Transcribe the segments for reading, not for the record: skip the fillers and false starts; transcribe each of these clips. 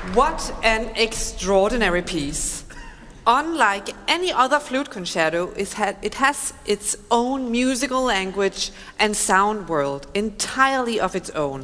What an extraordinary piece. Unlike any other flute concerto, it has its own musical language and sound world entirely of its own.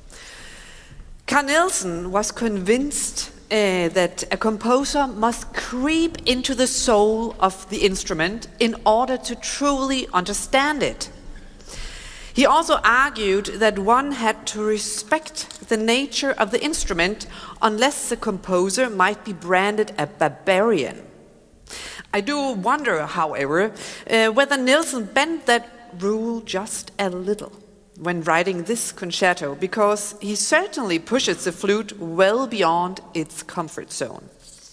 Carl Nielsen was convinced that a composer must creep into the soul of the instrument in order to truly understand it. He also argued that one had to respect the nature of the instrument unless the composer might be branded a barbarian. I do wonder, however, whether Nielsen bent that rule just a little when writing this concerto, because he certainly pushes the flute well beyond its comfort zone.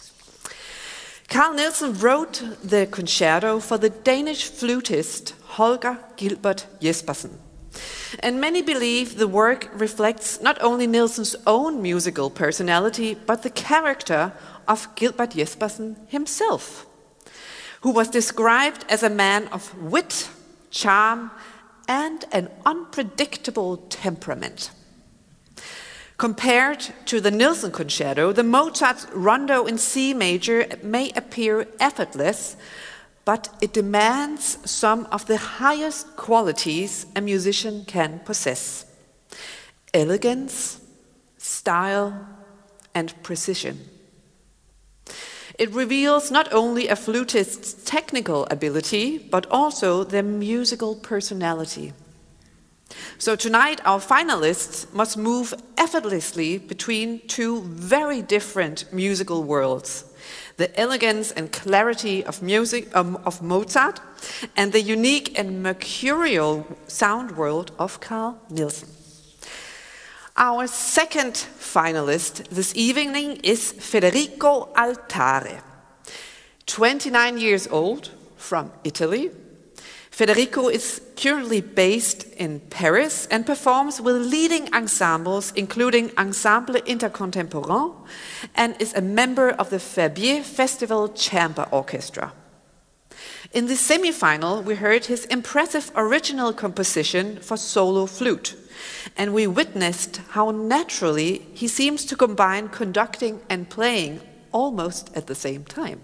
Carl Nielsen wrote the concerto for the Danish flutist Holger Gilbert Jespersen. And many believe the work reflects not only Nielsen's own musical personality, but the character of Gilbert Jespersen himself, who was described as a man of wit, charm, and an unpredictable temperament. Compared to the Nielsen concerto, the Mozart Rondo in C major may appear effortless, but it demands some of the highest qualities a musician can possess: elegance, style, and precision. It reveals not only a flutist's technical ability, but also their musical personality. So tonight, our finalists must move effortlessly between two very different musical worlds: the elegance and clarity of music of Mozart, and the unique and mercurial sound world of Carl Nielsen. Our second finalist this evening is Federico Altare. 29 years old, from Italy, Federico is currently based in Paris and performs with leading ensembles, including Ensemble Intercontemporain, and is a member of the Verbier Festival Chamber Orchestra. In the semi-final, we heard his impressive original composition for solo flute, and we witnessed how naturally he seems to combine conducting and playing almost at the same time.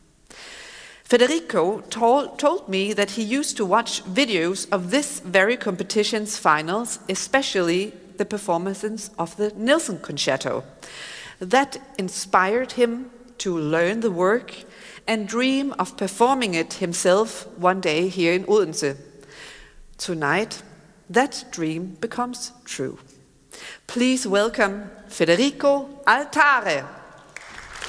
Federico told me that he used to watch videos of this very competition's finals, especially the performances of the Nielsen concerto. That inspired him to learn the work and dream of performing it himself one day here in Odense. Tonight, that dream becomes true. Please welcome Federico Altare.